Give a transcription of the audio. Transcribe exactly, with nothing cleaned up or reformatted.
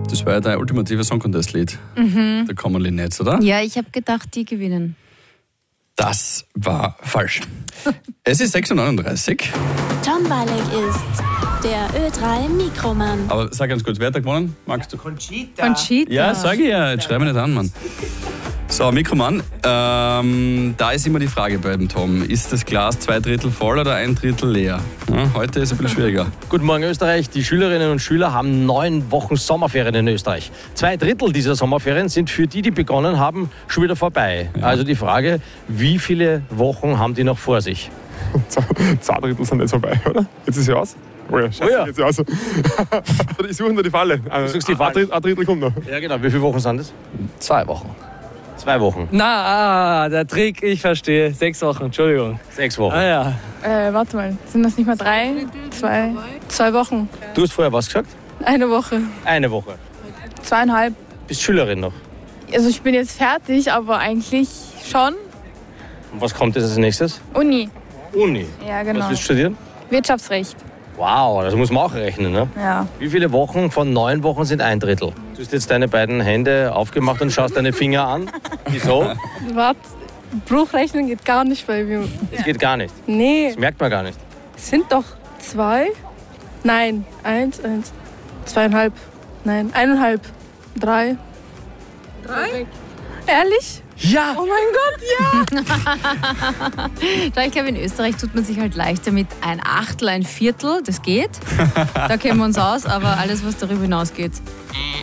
Das war ja dein ultimatives Song Contest-Lied. Mhm. Der Common Linnets, oder? Ja, ich habe gedacht, die gewinnen. Das war falsch. Es ist sechs Uhr neununddreißig. Tom Walek ist der Ö drei Mikroman. Aber sag ganz kurz, wer hat da gewonnen? Magst du? Conchita. Conchita. Ja, sag ich ja. Jetzt schreib mich nicht an, Mann. So, Mikroman, ähm, da ist immer die Frage bei dem Tom. Ist das Glas zwei Drittel voll oder ein Drittel leer? Ja, heute ist es ein bisschen schwieriger. Guten Morgen Österreich. Die Schülerinnen und Schüler haben neun Wochen Sommerferien in Österreich. Zwei Drittel dieser Sommerferien sind für die, die begonnen haben, schon wieder vorbei. Ja. Also Also die Frage, wie viele Wochen haben die noch vor sich? Zwei Drittel sind jetzt vorbei, oder? Jetzt ist ja aus. Oh ja, scheiße, Oh ja. jetzt ist ja aus. Ich suche nur die Falle. Ein, suchst die ein, Falle? Drittel, ein Drittel kommt noch. Ja genau, wie viele Wochen sind es? Zwei Wochen. Zwei Wochen. Na, ah, der Trick, ich verstehe. Sechs Wochen, Entschuldigung. Sechs Wochen. Ah ja. Äh, warte mal, sind das nicht mal drei? Zwei? Zwei Wochen. Du hast vorher was gesagt? Eine Woche. Eine Woche. Zweieinhalb. Bist Schülerin noch. Also ich bin jetzt fertig, aber eigentlich schon. Und was kommt jetzt als nächstes? Uni. Uni. Ja, Was genau. willst du studieren? Wirtschaftsrecht. Wow, das muss man auch rechnen, ne? Ja. Wie viele Wochen von neun Wochen sind ein Drittel? Du hast jetzt deine beiden Hände aufgemacht und schaust deine Finger an. Wieso? Warte, Bruchrechnen geht gar nicht bei mir. Das geht gar nicht. Nee, Das merkt man gar nicht. es sind doch zwei? Nein, eins, eins, zweieinhalb. Nein, eineinhalb. Drei. Drei? Ehrlich? Ja! Oh mein Gott, ja! Da ich glaube, in Österreich tut man sich halt leichter mit ein Achtel, ein Viertel, das geht. Da kennen wir uns aus, aber alles, was darüber hinausgeht.